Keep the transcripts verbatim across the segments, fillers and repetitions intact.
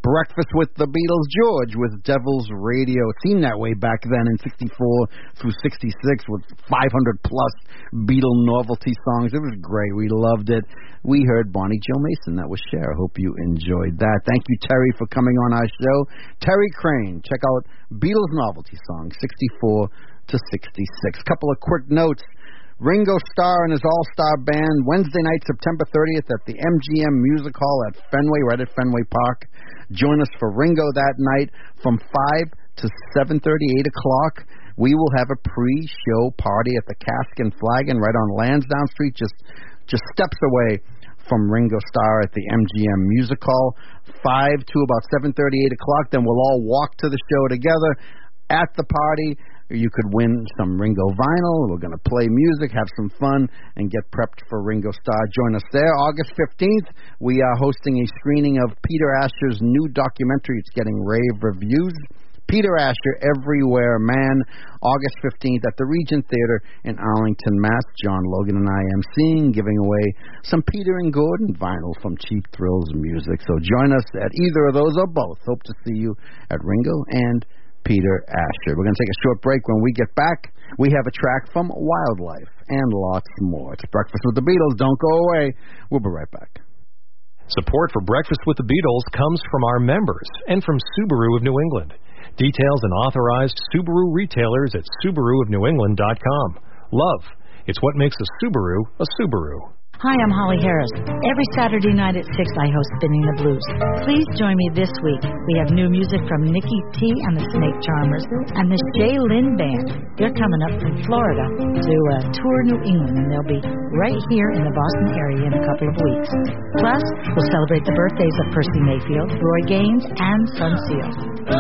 Breakfast with the Beatles. George with Devil's Radio. It seemed that way back then in sixty-four through sixty-six with five hundred plus Beatle novelty songs. It was great. We loved it. We heard Bonnie Jo Mason. That was Cher. Hope you enjoyed that. Thank you, Terry, for coming on our show. Terry Crane. Check out Beatles novelty songs, sixty-four to sixty-six. Couple of quick notes. Ringo Starr and his all-star band, Wednesday night, September thirtieth at the M G M Music Hall at Fenway, right at Fenway Park. Join us for Ringo that night from five to seven thirty, eight o'clock. We will have a pre-show party at the Cask and Flagon right on Lansdowne Street, just just steps away from Ringo Starr at the M G M Music Hall. five to about seven thirty, eight o'clock. Then we'll all walk to the show together at the party. You could win some Ringo vinyl. We're going to play music, have some fun, and get prepped for Ringo Starr. Join us there. August fifteenth, we are hosting a screening of Peter Asher's new documentary. It's getting rave reviews. Peter Asher, Everywhere Man, August fifteenth at the Regent Theater in Arlington, Mass. John Logan and I am seeing, giving away some Peter and Gordon vinyl from Cheap Thrills Music. So join us at either of those or both. Hope to see you at Ringo and Peter Asher. We're going to take a short break. When we get back, we have a track from Wildlife and lots more. It's Breakfast with the Beatles. Don't go away. We'll be right back. Support for Breakfast with the Beatles comes from our members and from Subaru of New England. Details and authorized Subaru retailers at Subaru of New England dot com. Love. It's what makes a Subaru a Subaru. Hi, I'm Holly Harris. Every Saturday night at six, I host Spinning the Blues. Please join me this week. We have new music from Nikki T and the Snake Charmers and the Shay Lynn Band. They're coming up from Florida to uh, tour New England, and they'll be right here in the Boston area in a couple of weeks. Plus, we'll celebrate the birthdays of Percy Mayfield, Roy Gaines, and Sun Seal.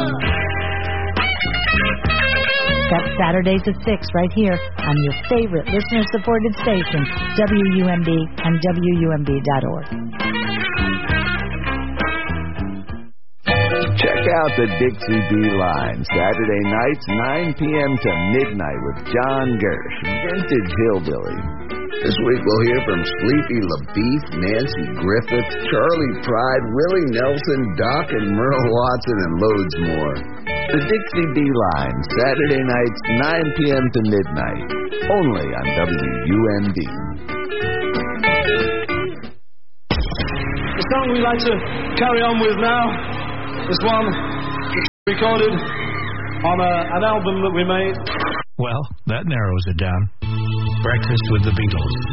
That's Saturdays at six right here on your favorite listener-supported station, W U M B and W U M B dot org. Check out the Dixie Bee Line, Saturday nights, nine p.m. to midnight with John Gersh, Vintage Hillbilly. This week we'll hear from Sleepy LaBeef, Nancy Griffith, Charlie Pride, Willie Nelson, Doc and Merle Watson, and loads more. The Dixie Bee Line, Saturday nights, nine p.m. to midnight, only on W U M B. The song we like to carry on with now is one recorded on a, an album that we made. Well, that narrows it down. Breakfast with the Beatles.